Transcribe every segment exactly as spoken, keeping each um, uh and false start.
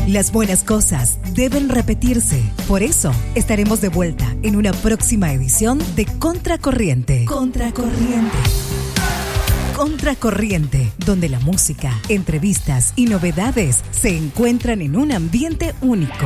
Las buenas cosas deben repetirse. Por eso estaremos de vuelta en una próxima edición de Contracorriente. Contracorriente. Contracorriente, donde la música, entrevistas y novedades se encuentran en un ambiente único.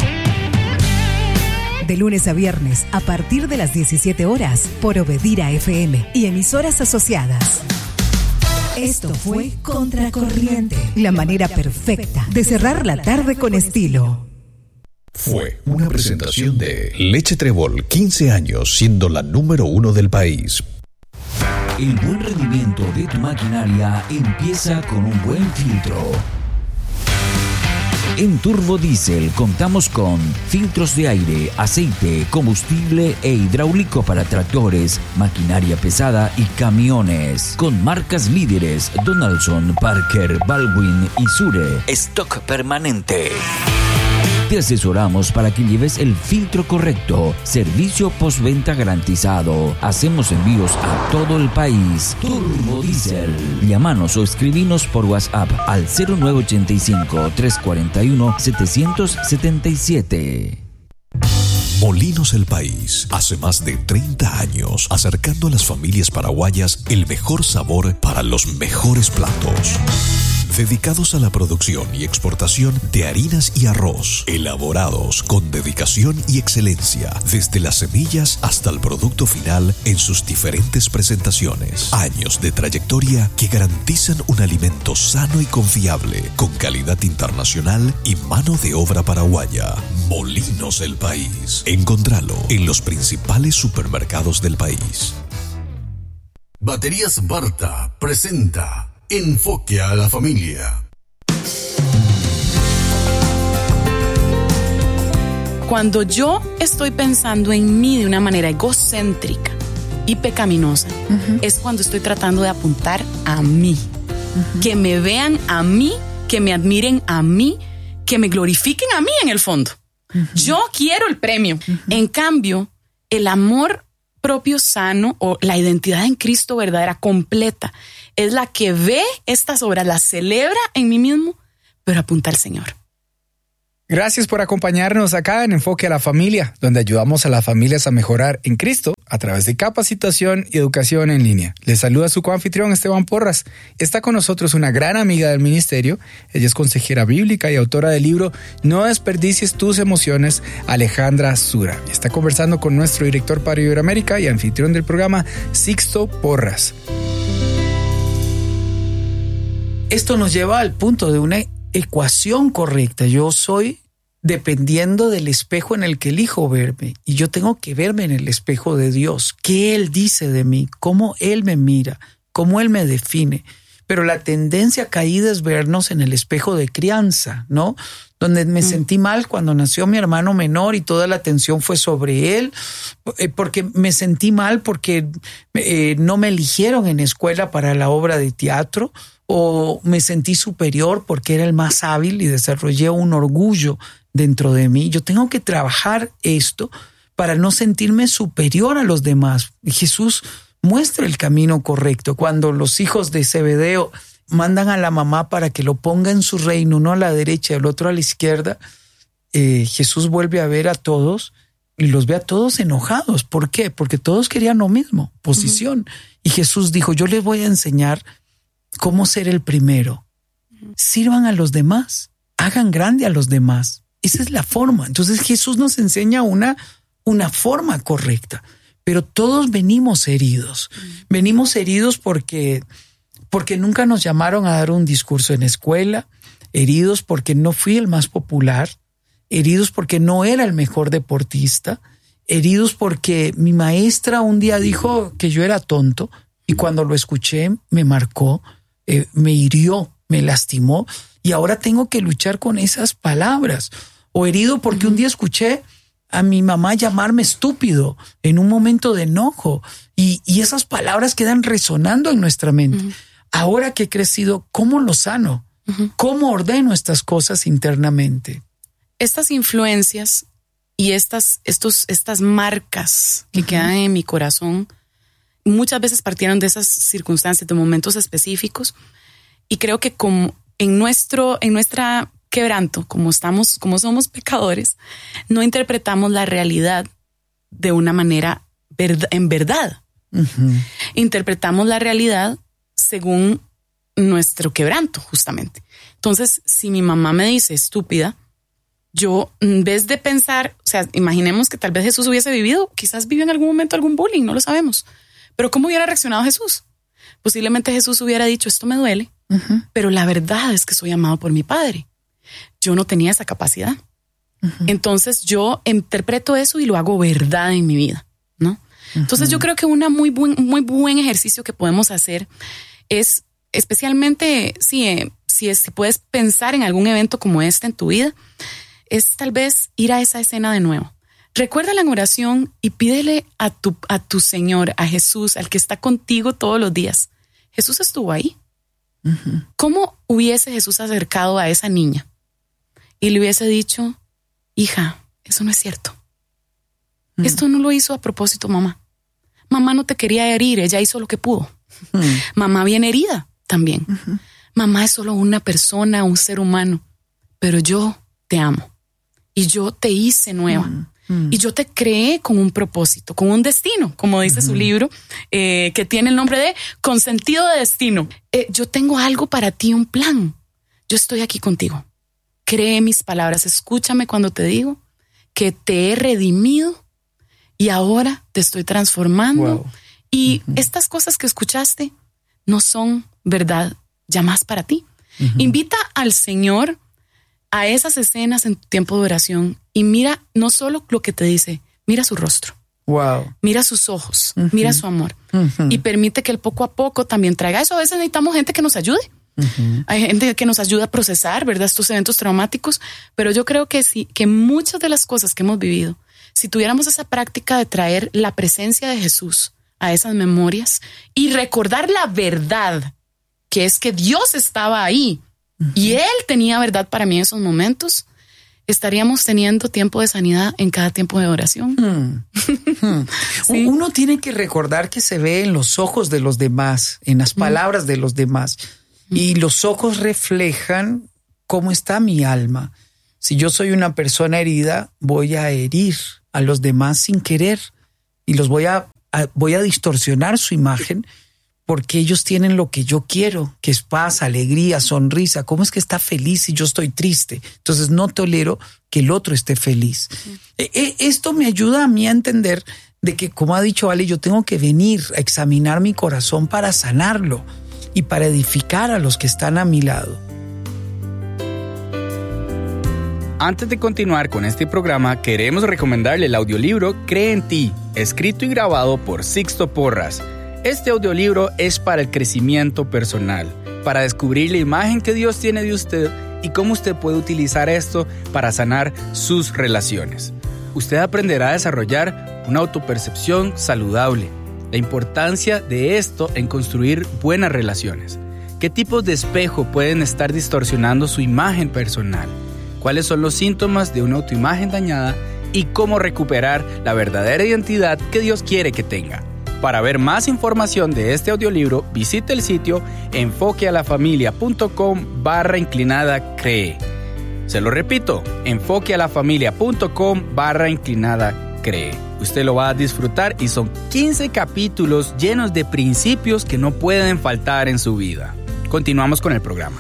De lunes a viernes, a partir de las diecisiete horas, por Obedira F M y emisoras asociadas. Esto fue Contracorriente, la manera perfecta de cerrar la tarde con estilo. Fue una presentación de Leche Trébol, quince años siendo la número uno del país. El buen rendimiento de tu maquinaria empieza con un buen filtro. En Turbo Diesel contamos con filtros de aire, aceite, combustible e hidráulico para tractores, maquinaria pesada y camiones. Con marcas líderes Donaldson, Parker, Baldwin y Sure. Stock permanente. Te asesoramos para que lleves el filtro correcto. Servicio postventa garantizado. Hacemos envíos a todo el país. Turbo Diesel. Llámanos o escribinos por WhatsApp al cero nueve ocho cinco, tres cuatro uno, siete siete siete. Molinos El País, hace más de treinta años, acercando a las familias paraguayas el mejor sabor para los mejores platos. Dedicados a la producción y exportación de harinas y arroz, elaborados con dedicación y excelencia, desde las semillas hasta el producto final en sus diferentes presentaciones. Años de trayectoria que garantizan un alimento sano y confiable, con calidad internacional y mano de obra paraguaya. Molinos El País. Encontralo en los principales supermercados del país. Baterías Barta presenta Enfoque a la Familia. Cuando yo estoy pensando en mí de una manera egocéntrica y pecaminosa, uh-huh. es cuando estoy tratando de apuntar a mí. Uh-huh. Que me vean a mí, que me admiren a mí, que me glorifiquen a mí en el fondo. Uh-huh. Yo quiero el premio. Uh-huh. En cambio, el amor propio sano o la identidad en Cristo verdadera completa es la que ve estas obras, las celebra en mí mismo, pero apunta al Señor. Gracias por acompañarnos acá en Enfoque a la Familia, donde ayudamos a las familias a mejorar en Cristo a través de capacitación y educación en línea. Les saluda su coanfitrión Esteban Porras. Está con nosotros una gran amiga del ministerio. Ella es consejera bíblica y autora del libro No desperdicies tus emociones, Alejandra Sura. Y está conversando con nuestro director para Iberoamérica y anfitrión del programa, Sixto Porras. Esto nos lleva al punto de una ecuación correcta. Yo soy dependiendo del espejo en el que elijo verme, y yo tengo que verme en el espejo de Dios. ¿Qué Él dice de mí? ¿Cómo Él me mira? ¿Cómo Él me define? Pero la tendencia caída es vernos en el espejo de crianza, ¿no? Donde me mm. sentí mal cuando nació mi hermano menor y toda la atención fue sobre él, porque me sentí mal porque eh, no me eligieron en escuela para la obra de teatro, o me sentí superior porque era el más hábil y desarrollé un orgullo dentro de mí. Yo tengo que trabajar esto para no sentirme superior a los demás. Y Jesús muestra el camino correcto. Cuando los hijos de Zebedeo mandan a la mamá para que lo ponga en su reino, uno a la derecha y el otro a la izquierda, eh, Jesús vuelve a ver a todos y los ve a todos enojados. ¿Por qué? Porque todos querían lo mismo, posición. Uh-huh. Y Jesús dijo, yo les voy a enseñar cómo ser el primero. Uh-huh. Sirvan a los demás, hagan grande a los demás. Esa es la forma. Entonces Jesús nos enseña una, una forma correcta. Pero todos venimos heridos. Uh-huh. Venimos heridos porque, porque nunca nos llamaron a dar un discurso en escuela, heridos porque no fui el más popular, heridos porque no era el mejor deportista, heridos porque mi maestra un día dijo que yo era tonto y cuando lo escuché me marcó, eh, me hirió, me lastimó y ahora tengo que luchar con esas palabras. O herido porque un día escuché a mi mamá llamarme estúpido en un momento de enojo y, y esas palabras quedan resonando en nuestra mente. Uh-huh. Ahora que he crecido, ¿cómo lo sano? Uh-huh. ¿Cómo ordeno estas cosas internamente? Estas influencias y estas, estos, estas marcas que uh-huh. quedan en mi corazón muchas veces partieron de esas circunstancias, de momentos específicos, y creo que como en, nuestro, en nuestra quebranto, como estamos, como somos pecadores, no interpretamos la realidad de una manera verd- en verdad. Uh-huh. Interpretamos la realidad según nuestro quebranto, justamente. Entonces, si mi mamá me dice estúpida, yo, en vez de pensar, o sea, imaginemos que tal vez Jesús hubiese vivido, quizás vivió en algún momento algún bullying, no lo sabemos. Pero ¿cómo hubiera reaccionado Jesús? Posiblemente Jesús hubiera dicho, esto me duele, uh-huh. pero la verdad es que soy amado por mi Padre. Yo no tenía esa capacidad. Uh-huh. Entonces yo interpreto eso y lo hago verdad en mi vida, ¿no? Uh-huh. Entonces yo creo que una muy buen, muy buen ejercicio que podemos hacer es, especialmente si, eh, si, es, si puedes pensar en algún evento como este en tu vida, es tal vez ir a esa escena de nuevo. Recuérdala en oración y pídele a tu, a tu Señor, a Jesús, al que está contigo todos los días. Jesús estuvo ahí. Uh-huh. ¿Cómo hubiese Jesús acercado a esa niña y le hubiese dicho, hija, eso no es cierto? Uh-huh. Esto no lo hizo a propósito, mamá. Mamá no te quería herir, ella hizo lo que pudo. Uh-huh. Mamá viene herida también. Uh-huh. Mamá es solo una persona, un ser humano, pero yo te amo y yo te hice nueva. Uh-huh. Y yo te creé con un propósito, con un destino, como dice uh-huh. su libro, eh, que tiene el nombre de Con sentido de destino. Eh, yo tengo algo para ti, un plan. Yo estoy aquí contigo. Cree mis palabras, escúchame cuando te digo que te he redimido y ahora te estoy transformando. Wow. Y uh-huh. estas cosas que escuchaste no son verdad ya más para ti. Uh-huh. Invita al Señor a esas escenas en tu tiempo de oración y mira no solo lo que te dice, mira su rostro. Wow. Mira sus ojos, uh-huh. mira su amor. Uh-huh. Y permite que él poco a poco también traiga eso. A veces necesitamos gente que nos ayude. Uh-huh. Hay gente que nos ayuda a procesar, ¿verdad? Estos eventos traumáticos. Pero yo creo que sí, que muchas de las cosas que hemos vivido, si tuviéramos esa práctica de traer la presencia de Jesús a esas memorias y recordar la verdad, que es que Dios estaba ahí, uh-huh. y Él tenía verdad para mí en esos momentos, estaríamos teniendo tiempo de sanidad en cada tiempo de oración. Hmm. Hmm. ¿Sí? Uno tiene que recordar que se ve en los ojos de los demás, en las palabras hmm. de los demás. Hmm. Y los ojos reflejan cómo está mi alma. Si yo soy una persona herida, voy a herir a los demás sin querer y los voy a, a voy a distorsionar su imagen, porque ellos tienen lo que yo quiero, que es paz, alegría, sonrisa. ¿Cómo es que está feliz si yo estoy triste? Entonces no tolero que el otro esté feliz. Sí. Eh, esto me ayuda a mí a entender de que, como ha dicho Ale, yo tengo que venir a examinar mi corazón para sanarlo y para edificar a los que están a mi lado. Antes de continuar con este programa, queremos recomendarle el audiolibro Cree en ti, escrito y grabado por Sixto Porras. Este audiolibro es para el crecimiento personal, para descubrir la imagen que Dios tiene de usted y cómo usted puede utilizar esto para sanar sus relaciones. Usted aprenderá a desarrollar una autopercepción saludable, la importancia de esto en construir buenas relaciones, qué tipos de espejo pueden estar distorsionando su imagen personal, cuáles son los síntomas de una autoimagen dañada y cómo recuperar la verdadera identidad que Dios quiere que tenga. Para ver más información de este audiolibro, visite el sitio enfoquealafamilia.com barra inclinada cree. Se lo repito, enfoquealafamilia.com barra inclinada cree. Usted lo va a disfrutar y son quince capítulos llenos de principios que no pueden faltar en su vida. Continuamos con el programa.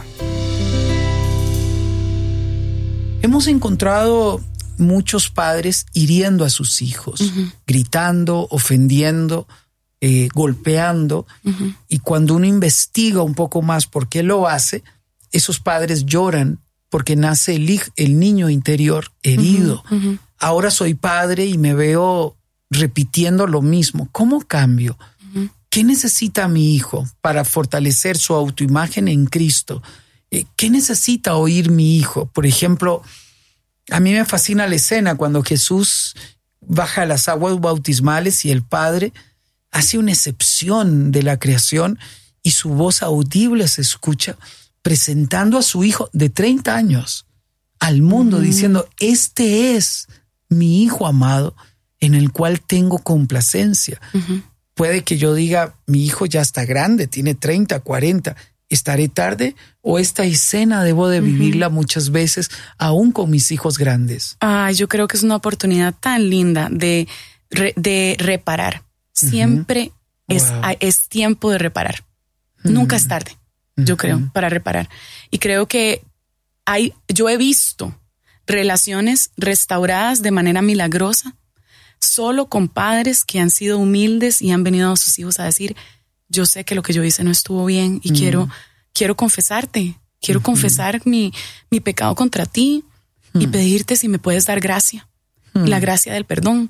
Hemos encontrado muchos padres hiriendo a sus hijos, uh-huh. gritando, ofendiendo, Eh, golpeando, uh-huh. y cuando uno investiga un poco más por qué lo hace, esos padres lloran porque nace el, hij- el niño interior herido. Uh-huh. Uh-huh. Ahora soy padre y me veo repitiendo lo mismo. ¿Cómo cambio? Uh-huh. ¿Qué necesita mi hijo para fortalecer su autoimagen en Cristo? Eh, ¿Qué necesita oír mi hijo? Por ejemplo, a mí me fascina la escena cuando Jesús baja las aguas bautismales y el Padre hace una excepción de la creación y su voz audible se escucha presentando a su hijo de treinta años al mundo, mm. diciendo, este es mi hijo amado en el cual tengo complacencia. Uh-huh. Puede que yo diga, mi hijo ya está grande, tiene treinta, cuarenta. ¿estaré tarde o esta escena debo de vivirla uh-huh. muchas veces aún con mis hijos grandes? Ah, yo creo que es una oportunidad tan linda de, re, de reparar. Siempre uh-huh. es, wow. es tiempo de reparar. Uh-huh. Nunca es tarde, yo uh-huh. creo, para reparar. Y creo que hay, yo he visto relaciones restauradas de manera milagrosa solo con padres que han sido humildes y han venido a sus hijos a decir: yo sé que lo que yo hice no estuvo bien y mm. quiero, quiero confesarte, quiero mm-hmm. confesar mi, mi pecado contra ti mm. y pedirte si me puedes dar gracia, mm. la gracia del perdón.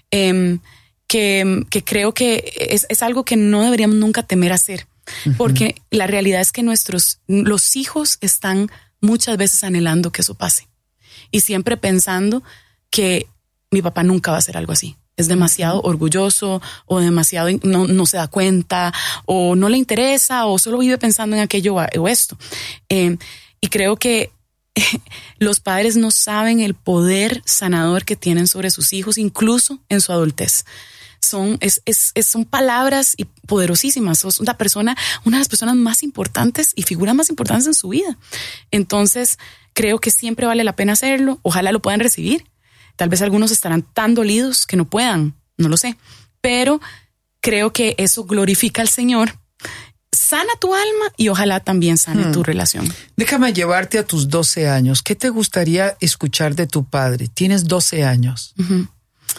Eh, que, que creo que es, es algo que no deberíamos nunca temer hacer, mm-hmm. porque la realidad es que nuestros, los hijos están muchas veces anhelando que eso pase y siempre pensando que mi papá nunca va a hacer algo así. Es demasiado orgulloso o demasiado no, no se da cuenta o no le interesa o solo vive pensando en aquello o esto. Eh, y creo que eh, los padres no saben el poder sanador que tienen sobre sus hijos, incluso en su adultez. Son, es, es, es, son palabras poderosísimas. Sos una persona, una de las personas más importantes y figuras más importantes en su vida. Entonces, creo que siempre vale la pena hacerlo. Ojalá lo puedan recibir. Tal vez algunos estarán tan dolidos que no puedan, no lo sé. Pero creo que eso glorifica al Señor, sana tu alma y ojalá también sane hmm. tu relación. Déjame llevarte a tus doce años. ¿Qué te gustaría escuchar de tu padre? Tienes doce años. Uh-huh.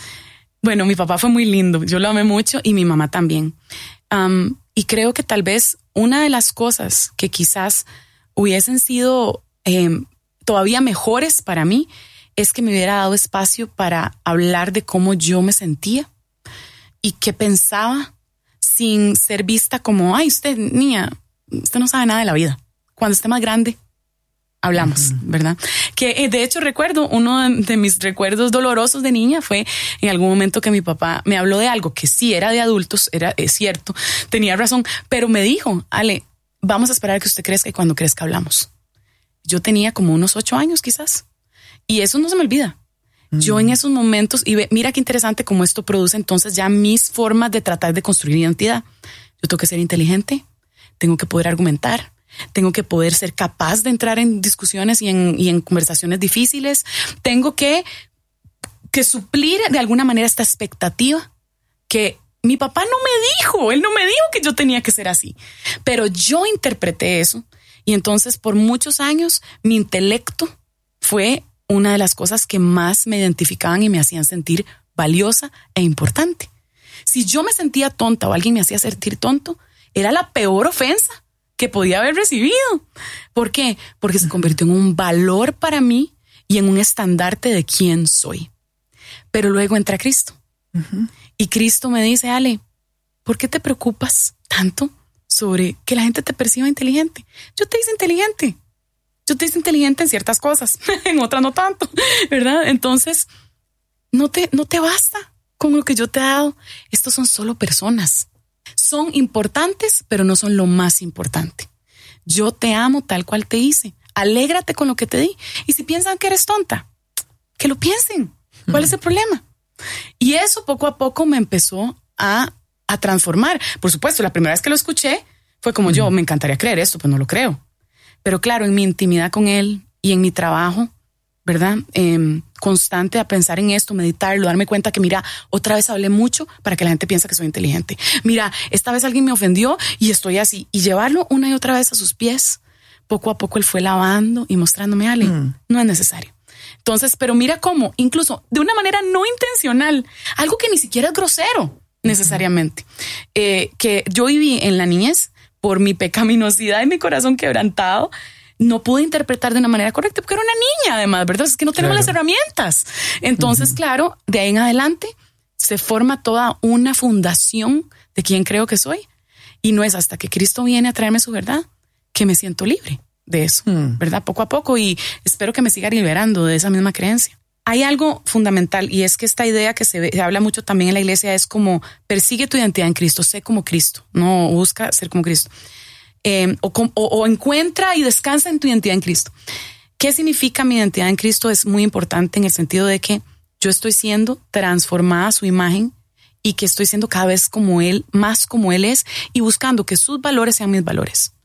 Bueno, mi papá fue muy lindo. Yo lo amé mucho y mi mamá también. Um, y creo que tal vez una de las cosas que quizás hubiesen sido eh, todavía mejores para mí es que me hubiera dado espacio para hablar de cómo yo me sentía y qué pensaba sin ser vista como: ay, usted, niña, usted no sabe nada de la vida. Cuando esté más grande, hablamos, uh-huh. ¿verdad? Que eh, de hecho recuerdo, uno de, de mis recuerdos dolorosos de niña fue en algún momento que mi papá me habló de algo que sí era de adultos, era, es cierto, tenía razón, pero me dijo: Ale, vamos a esperar a que usted crezca y cuando crezca hablamos. Yo tenía como unos ocho años quizás. Y eso no se me olvida. Mm. Yo en esos momentos, y ve, mira qué interesante cómo esto produce entonces ya mis formas de tratar de construir identidad. Yo tengo que ser inteligente, tengo que poder argumentar, tengo que poder ser capaz de entrar en discusiones y en, y en conversaciones difíciles. Tengo que, que suplir de alguna manera esta expectativa que mi papá no me dijo. Él no me dijo que yo tenía que ser así. Pero yo interpreté eso y entonces por muchos años mi intelecto fue una de las cosas que más me identificaban y me hacían sentir valiosa e importante. Si yo me sentía tonta o alguien me hacía sentir tonto, era la peor ofensa que podía haber recibido. ¿Por qué? Porque se convirtió en un valor para mí y en un estandarte de quién soy. Pero luego entra Cristo. Uh-huh. Y Cristo me dice: Ale, ¿por qué te preocupas tanto sobre que la gente te perciba inteligente? Yo te hice inteligente. Yo te hice inteligente en ciertas cosas, en otras no tanto, ¿verdad? Entonces, no te, no te basta con lo que yo te he dado. Estos son solo personas. Son importantes, pero no son lo más importante. Yo te amo tal cual te hice. Alégrate con lo que te di. Y si piensan que eres tonta, que lo piensen. ¿Cuál es el problema? Y eso poco a poco me empezó a, a transformar. Por supuesto, la primera vez que lo escuché fue como: yo me encantaría creer esto, pues no lo creo. Pero claro, en mi intimidad con él y en mi trabajo, ¿verdad? Eh, constante a pensar en esto, meditarlo, darme cuenta que mira, otra vez hablé mucho para que la gente piense que soy inteligente. Mira, esta vez alguien me ofendió y estoy así. Y llevarlo una y otra vez a sus pies. Poco a poco él fue lavando y mostrándome: Ale, mm. no es necesario. Entonces, pero mira cómo, incluso de una manera no intencional, algo que ni siquiera es grosero necesariamente, eh, que yo viví en la niñez por mi pecaminosidad y mi corazón quebrantado, no pude interpretar de una manera correcta porque era una niña, además, ¿verdad? Es que no tenemos claro. las herramientas. Entonces, uh-huh. claro, de ahí en adelante se forma toda una fundación de quién creo que soy. Y no es hasta que Cristo viene a traerme su verdad que me siento libre de eso, uh-huh. ¿verdad? Poco a poco, y espero que me siga liberando de esa misma creencia. Hay algo fundamental y es que esta idea que se, ve, se habla mucho también en la iglesia es como: persigue tu identidad en Cristo, sé como Cristo, no busca ser como Cristo. Eh, o, o, o encuentra y descansa en tu identidad en Cristo. ¿Qué significa mi identidad en Cristo? Es muy importante en el sentido de que yo estoy siendo transformada a su imagen y que estoy siendo cada vez como Él, más como Él es, y buscando que sus valores sean mis valores.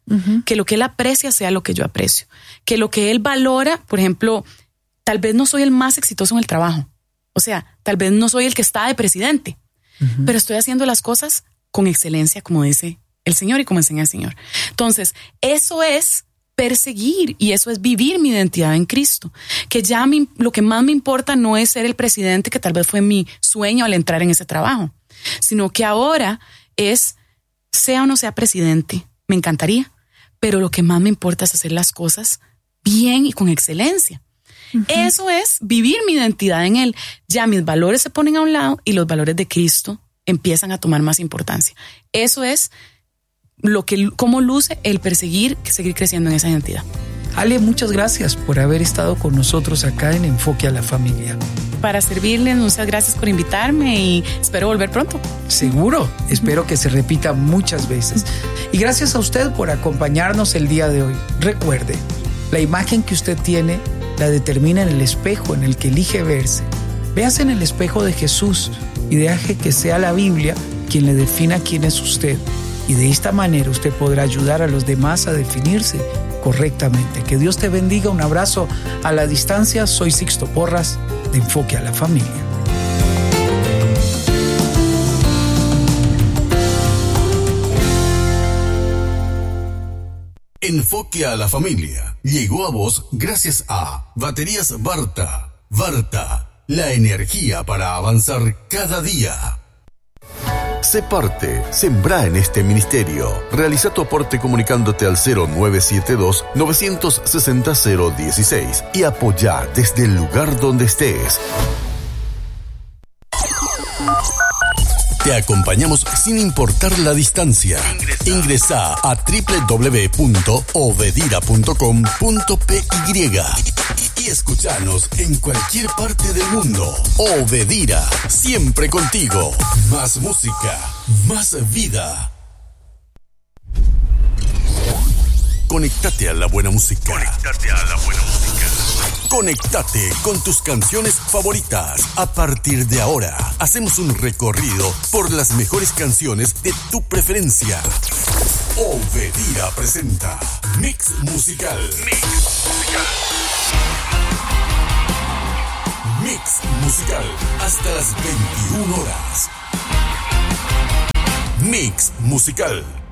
Uh-huh. Que lo que él aprecia sea lo que yo aprecio. Que lo que él valora, por ejemplo, tal vez no soy el más exitoso en el trabajo. O sea, tal vez no soy el que está de presidente, uh-huh. pero estoy haciendo las cosas con excelencia, como dice el Señor y como enseña el Señor. Entonces, eso es perseguir y eso es vivir mi identidad en Cristo. Que ya me, lo que más me importa no es ser el presidente, que tal vez fue mi sueño al entrar en ese trabajo, sino que ahora es, sea o no sea presidente, me encantaría, pero lo que más me importa es hacer las cosas bien y con excelencia. Uh-huh. Eso es vivir mi identidad en Él. Ya mis valores se ponen a un lado y los valores de Cristo empiezan a tomar más importancia. Eso es lo que, cómo luce el perseguir, seguir creciendo en esa identidad. Ale, muchas gracias por haber estado con nosotros acá en Enfoque a la Familia. Para servirles, muchas gracias por invitarme y espero volver pronto. Seguro, espero que se repita muchas veces. Y gracias a usted por acompañarnos el día de hoy. Recuerde, la imagen que usted tiene la determina en el espejo en el que elige verse. Véase en el espejo de Jesús y deje que sea la Biblia quien le defina quién es usted. Y de esta manera usted podrá ayudar a los demás a definirse correctamente. Que Dios te bendiga. Un abrazo a la distancia. Soy Sixto Porras de Enfoque a la Familia. Enfoque a la Familia llegó a vos gracias a Baterías Varta. Varta, la energía para avanzar cada día. Sé parte, sembrá en este ministerio. Realiza tu aporte comunicándote al cero nueve siete dos, nueve seis cero, cero uno seis y apoyá desde el lugar donde estés. Te acompañamos sin importar la distancia. Ingresa a doble u doble u doble u punto obedira punto com punto p y y escuchanos en cualquier parte del mundo. Obedira, siempre contigo. Más música, más vida. Conectate a la buena música. Conectate a la buena música. Conectate con tus canciones favoritas. A partir de ahora, hacemos un recorrido por las mejores canciones de tu preferencia. Obedira presenta Mix Musical. Mix Musical. Mix Musical. Hasta las veintiuna horas. Mix Musical.